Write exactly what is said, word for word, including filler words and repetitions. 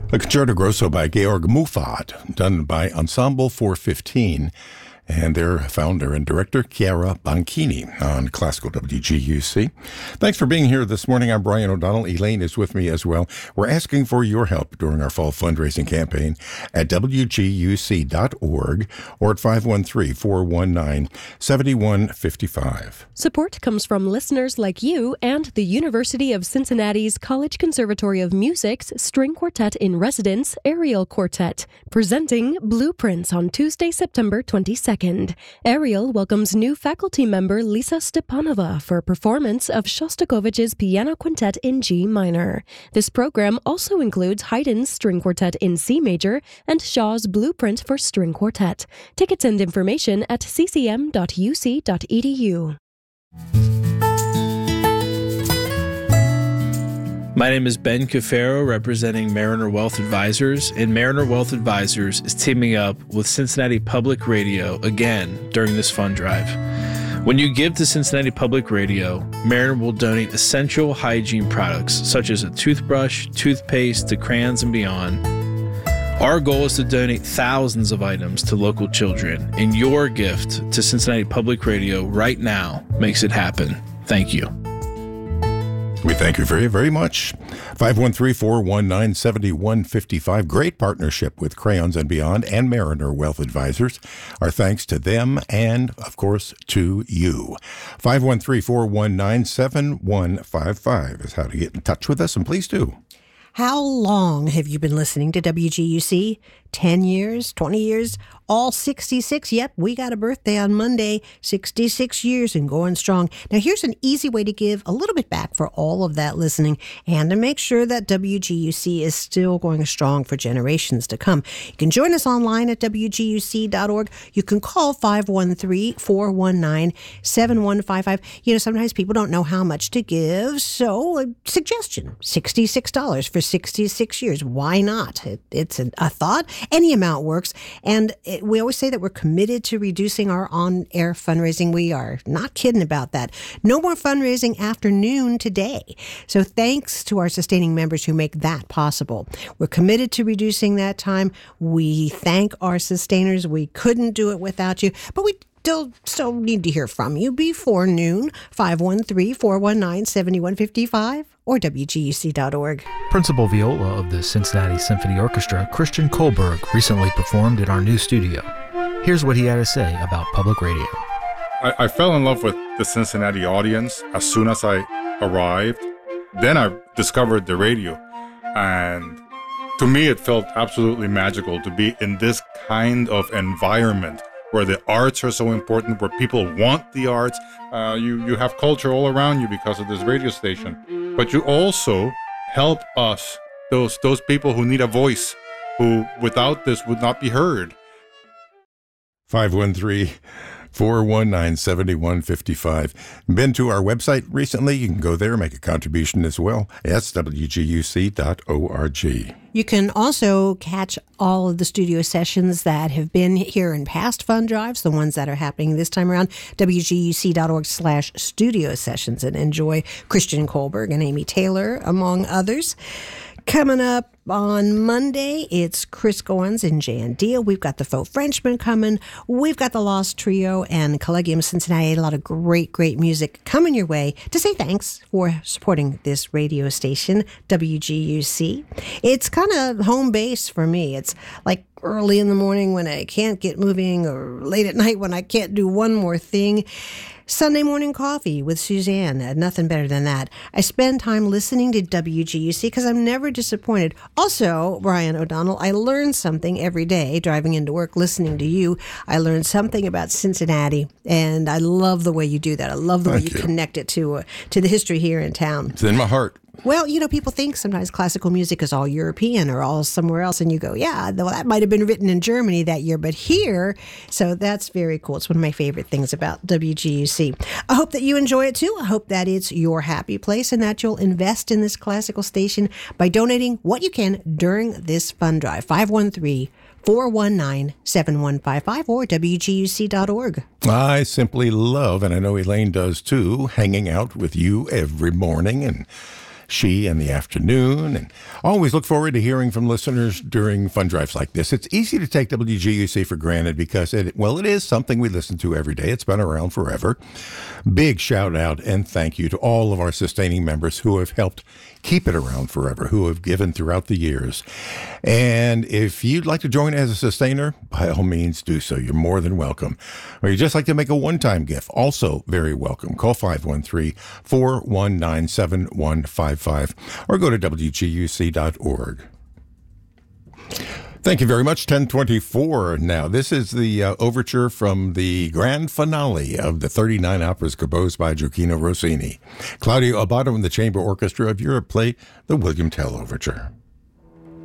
A concerto grosso by Georg Muffat, done by Ensemble four fifteen, and their founder and director, Chiara Banchini, on Classical W G U C. Thanks for being here this morning. I'm Brian O'Donnell. Elaine is with me as well. We're asking for your help during our fall fundraising campaign at W G U C dot org or at five one three, four one nine, seven one five five. Support comes from listeners like you and the University of Cincinnati's College Conservatory of Music's String Quartet in Residence, Ariel Quartet, presenting Blueprints on Tuesday, September twenty-second. Ariel welcomes new faculty member Lisa Stepanova for a performance of Shostakovich's Piano Quintet in G minor. This program also includes Haydn's String Quartet in C major and Shaw's Blueprint for String Quartet. Tickets and information at c c m dot u c dot e d u. My name is Ben Cafaro, representing Mariner Wealth Advisors, and Mariner Wealth Advisors is teaming up with Cincinnati Public Radio again during this fund drive. When you give to Cincinnati Public Radio, Mariner will donate essential hygiene products such as a toothbrush, toothpaste, to crayons and beyond. Our goal is to donate thousands of items to local children, and your gift to Cincinnati Public Radio right now makes it happen. Thank you. We thank you very, very much. five one three, four one nine, seven one five five. Great partnership with Crayons and Beyond and Mariner Wealth Advisors. Our thanks to them and, of course, to you. five one three, four one nine, seven one five five is how to get in touch with us, and please do. How long have you been listening to W G U C? ten years? twenty years? All sixty-six? Yep, we got a birthday on Monday. sixty-six years and going strong. Now, here's an easy way to give a little bit back for all of that listening and to make sure that W G U C is still going strong for generations to come. You can join us online at W G U C dot org. You can call five one three, four one nine, seven one five five. You know, sometimes people don't know how much to give, so a suggestion, sixty-six dollars for sixty-six years. Why not? It, it's a, a thought. Any amount works. And it, we always say that we're committed to reducing our on-air fundraising. We are not kidding about that. No more fundraising after noon today. So thanks to our sustaining members who make that possible. We're committed to reducing that time. We thank our sustainers. We couldn't do it without you, but we Still, still need to hear from you before noon. five one three, four one nine, seven one five five or W G U C dot org. Principal viola of the Cincinnati Symphony Orchestra, Christian Kohlberg, recently performed in our new studio. Here's what he had to say about public radio. I, I fell in love with the Cincinnati audience as soon as I arrived. Then I discovered the radio, and to me it felt absolutely magical to be in this kind of environment where the arts are so important, where people want the arts. Uh, you, you have culture all around you because of this radio station. But you also help us, those those people who need a voice, who without this would not be heard. five one three, four one nine, seven one five five. Been to our website recently? You can go there, make a contribution as well. That's W G U C dot org. You can also catch all of the studio sessions that have been here in past fund drives, the ones that are happening this time around, W G U C dot org slash studio sessions, and enjoy Christian Kohlberg and Amy Taylor, among others. Coming up on Monday, it's Chris Goins and Jan Deal. We've got the Faux Frenchman coming. We've got the Lost Trio and Collegium Cincinnati. A lot of great, great music coming your way to say thanks for supporting this radio station, W G U C. It's kind of home base for me. It's like early in the morning when I can't get moving, or late at night when I can't do one more thing. Sunday morning coffee with Suzanne. Uh, nothing better than that. I spend time listening to W G U C because I'm never disappointed. Also, Brian O'Donnell, I learn something every day driving into work listening to you. I learned something about Cincinnati, and I love the way you do that. I love the Thank way you, you connect it to uh, to the history here in town. It's in my heart. Well, you know, people think sometimes classical music is all European or all somewhere else, and you go, yeah, well, that might have been written in Germany that year, but here, so that's very cool. It's one of my favorite things about W G U C. I hope that you enjoy it too. I hope that it's your happy place and that you'll invest in this classical station by donating what you can during this fund drive. five one three, four one nine, seven one five five or W G U C dot org. I simply love, and I know Elaine does too, hanging out with you every morning and She in the afternoon. And always look forward to hearing from listeners during fun drives like this. It's easy to take W G U C for granted because, it, well, it is something we listen to every day. It's been around forever. Big shout out and thank you to all of our sustaining members who have helped keep it around forever, who have given throughout the years. And if you'd like to join as a sustainer, by all means do so. You're more than welcome. Or you'd just like to make a one-time gift, also very welcome. Call five one three, four one nine, seven one five five or go to W G U C dot org. Thank you very much. ten twenty-four now. This is the uh, overture from the grand finale of the thirty-nine operas composed by Gioachino Rossini. Claudio Abbado and the Chamber Orchestra of Europe play the William Tell Overture.